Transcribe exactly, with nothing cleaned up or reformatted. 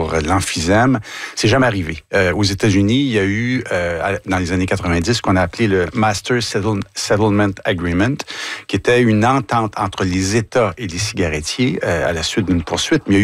pour l'emphysème. C'est jamais arrivé. Euh, aux États-Unis, il y a eu, euh, dans les années quatre-vingt-dix, ce qu'on a appelé le Master Settle- Settlement Agreement, qui était une entente entre les États et les cigarettiers euh, à la suite d'une poursuite. Mais il y a eu